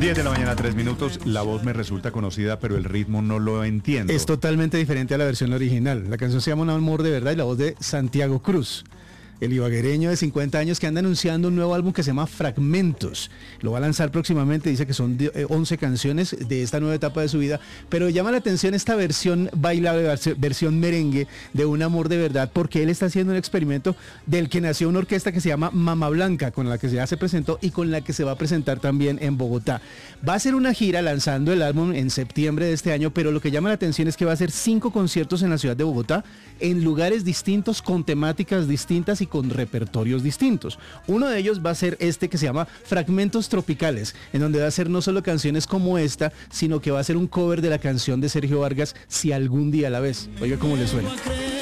10 de la mañana, 3 minutos. La voz me resulta conocida, pero el ritmo no lo entiendo. Es totalmente diferente a la versión original. La canción se llama Un amor de verdad y la voz de Santiago Cruz, el ibaguereño de 50 años que anda anunciando un nuevo álbum que se llama Fragmentos. Lo va a lanzar próximamente, dice que son 11 canciones de esta nueva etapa de su vida, pero llama la atención esta versión bailable, versión merengue de Un amor de verdad, porque él está haciendo un experimento del que nació una orquesta que se llama Mama Blanca, con la que ya se presentó y con la que se va a presentar también en Bogotá. Va a hacer una gira lanzando el álbum en septiembre de este año, pero lo que llama la atención es que va a hacer 5 conciertos en la ciudad de Bogotá, en lugares distintos, con temáticas distintas y con repertorios distintos. Uno de ellos va a ser este que se llama Fragmentos Tropicales, en donde va a ser no solo canciones como esta, sino que va a ser un cover de la canción de Sergio Vargas, Si algún día la ves. Oiga cómo le suena.